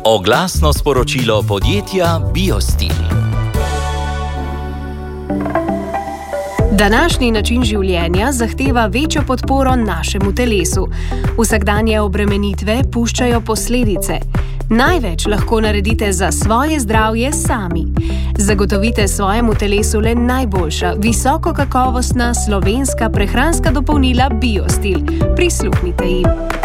Oglasno sporočilo podjetja Biostil. Današnji način življenja zahteva večjo podporo našemu telesu. Vsakdanje obremenitve puščajo posledice. Največ lahko naredite za svoje zdravje sami. Zagotovite svojemu telesu le najboljša, visokokakovostna slovenska prehranska dopolnila Biostil. Prisluhnite jim.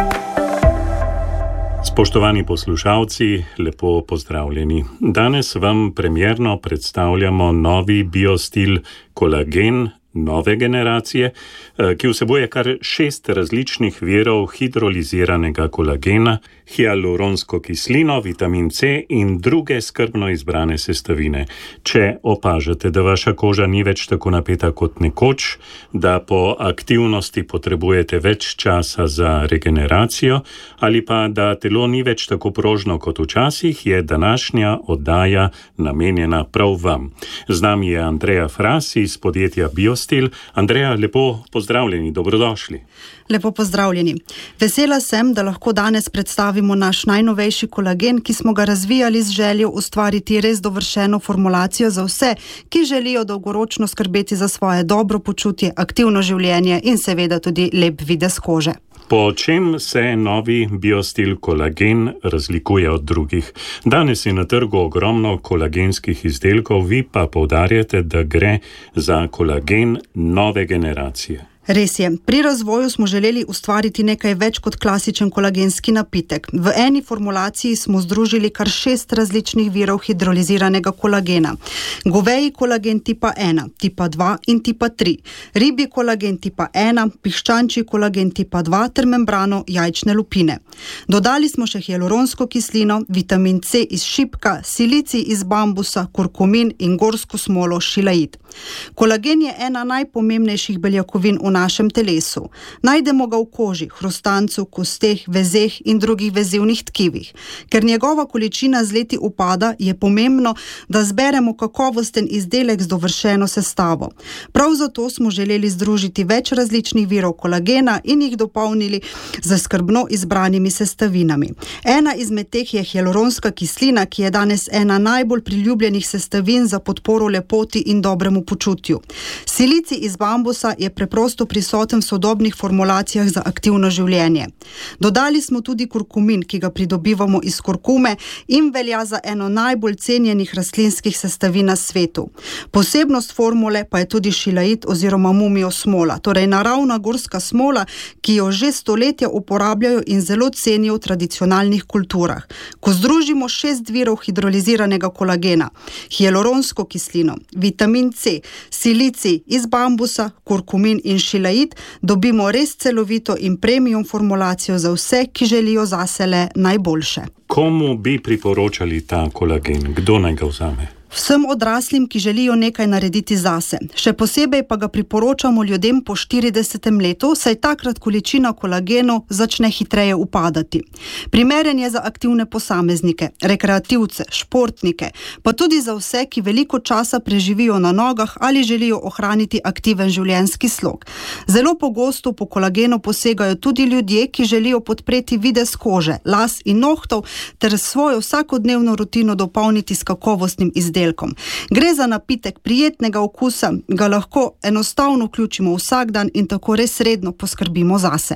Spoštovani poslušalci, lepo pozdravljeni. Danes vam premierno predstavljamo novi Biostil kolagen nove generacije, ki vsebuje kar 6 različnih virov hidroliziranega kolagena, hialuronsko kislino, vitamin C in druge skrbno izbrane sestavine. Če opažate, da vaša koža ni več tako napeta kot nekoč, da po aktivnosti potrebujete več časa za regeneracijo ali pa da telo ni več tako prožno kot včasih, je današnja oddaja namenjena prav vam. Z nami je Andreja Fras iz podjetja Biostil. Andreja, lepo pozdravljeni, dobrodošli. Lepo pozdravljeni. Vesela sem, da lahko danes predstavimo naš najnovejši kolagen, ki smo ga razvijali z željo ustvariti res dovršeno formulacijo za vse, ki želijo dolgoročno skrbeti za svoje dobro počutje, aktivno življenje in seveda tudi lep videz kože. Po čem se novi Biostil kolagen razlikuje od drugih? Danes je na trgu ogromno kolagenskih izdelkov, vi pa poudarjate, da gre za kolagen nove generacije. Res je. Pri razvoju smo želeli ustvariti nekaj več kot klasičen kolagenski napitek. V eni formulaciji smo združili kar 6 različnih virov hidroliziranega kolagena. Goveji kolagen tipa 1, tipa 2 in tipa 3, ribji kolagen tipa 1, piščančji kolagen tipa 2 ter membrano jajčne lupine. Dodali smo še hialuronsko kislino, vitamin C iz šipka, silicij iz bambusa, kurkumin in gorsko smolo šilaid. Kolagen je ena najpomembnejših beljakovin v našem telesu. Najdemo ga v koži, hrustancu, kosteh, vezeh in drugih vezivnih tkivih. Ker njegova količina z leti upada, je pomembno, da zberemo kakovosten izdelek z dovršeno sestavo. Prav zato smo želeli združiti več različnih virov kolagena in jih dopolnili z skrbno izbranimi sestavinami. Ena izmed teh je hialuronska kislina, ki je danes ena najbolj priljubljenih sestavin za podporo lepoti in dobremu počutju. Silicij iz bambusa je preprosto prisoten v sodobnih formulacijah za aktivno življenje. Dodali smo tudi kurkumin, ki ga pridobivamo iz kurkume in velja za eno najbolj cenjenih rastlinskih sestavin na svetu. Posebnost formule pa je tudi šilaid oziroma mumio smola, torej naravna gorska smola, ki jo že stoletja uporabljajo in zelo cenijo v tradicionalnih kulturah. Ko združimo 6 virov hidroliziranega kolagena, hialuronsko kislino, vitamin C, silicij iz bambusa, kurkumin in šilaid, dobimo res celovito in premium formulacijo za vse, ki želijo zase le najboljše. Komu bi priporočali ta kolagen? Kdo naj ga vzame? Vsem odraslim, ki želijo nekaj narediti zase. Še posebej pa ga priporočamo ljudem po 40. letu, saj takrat količina kolagenov začne hitreje upadati. Primeren je za aktivne posameznike, rekreativce, športnike, pa tudi za vse, ki veliko časa preživijo na nogah ali želijo ohraniti aktiven življenjski slog. Zelo pogosto po kolagenu posegajo tudi ljudje, ki želijo podpreti videz kože, las in nohtov ter svojo vsakodnevno rutino dopolniti s kakovostnim izdelkom. Gre za napitek prijetnega okusa, ga lahko enostavno vključimo vsak dan in tako res redno poskrbimo zase.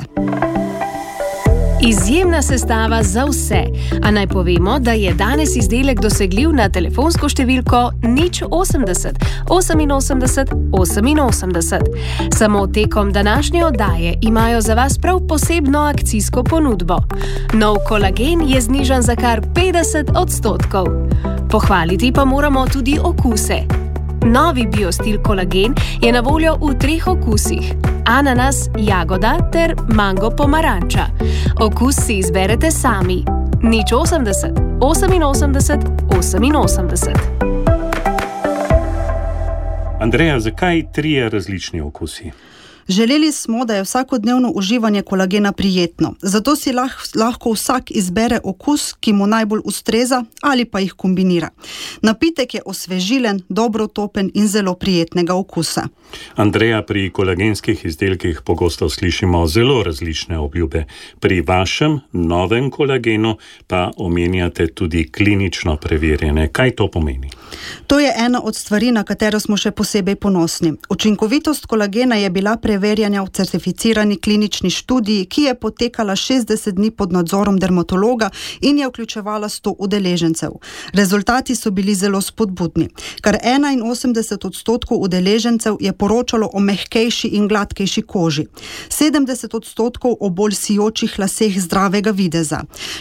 Izjemna sestava za vse, a naj povemo, da je danes izdelek dosegljiv na telefonsko številko 080 88 88. Samo tekom današnje oddaje imajo za vas prav posebno akcijsko ponudbo. Nov kolagen je znižan za kar 50%. Pohvaliti pa moramo tudi okuse. Novi Biostil kolagen je na voljo v 3 okusih: ananas, jagoda ter mango pomaranča. Okus si izberete sami. 080 88 88. Andreja, zakaj 3 različni okusi? Želeli smo, da je vsakodnevno uživanje kolagena prijetno, zato si lahko vsak izbere okus, ki mu najbolj ustreza ali pa jih kombinira. Napitek je osvežilen, dobro topen in zelo prijetnega okusa. Andreja, pri kolagenskih izdelkih pogosto slišimo zelo različne obljube. Pri vašem novem kolagenu pa omenjate tudi klinično preverjene. Kaj to pomeni? To je ena od stvari, na katero smo še posebej ponosni. Učinkovitost kolagena je bila preverjena v certificirani klinični študiji, ki je potekala 60 dni pod nadzorom dermatologa in je vključevala 100 udeležencev. Rezultati so bili zelo spodbudni. Kar 81% udeležencev je poročalo o mehkejši in gladkejši koži, 70% o bolj sijočih laseh zdravega videza,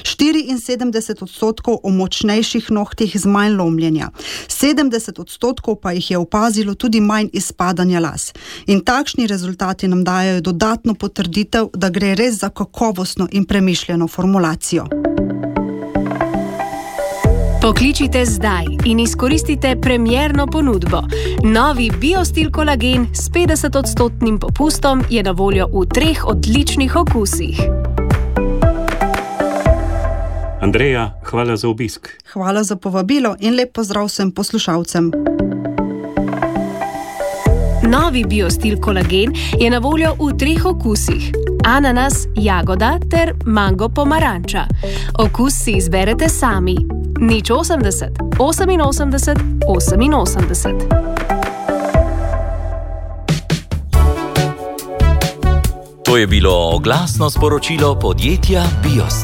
74% o močnejših nohtih z manj lomljenja, 70% pa jih je opazilo tudi manj izpadanja las. In takšni rezultati nam dajo dodatno potrditev, da gre res za kakovostno in premišljeno formulacijo. Pokličite zdaj in izkoristite premierno ponudbo. Novi Biostil kolagen s 50% popustom je na voljo v 3 odličnih okusih. Andreja, hvala za obisk. Hvala za povabilo in lep pozdrav vsem poslušalcem. Novi Biostil kolagen je na voljo v 3 okusih: ananas, jagoda ter mango pomaranča. Okus si izberete sami. 080 88 88. To je bilo oglasno sporočilo podjetja Biostil.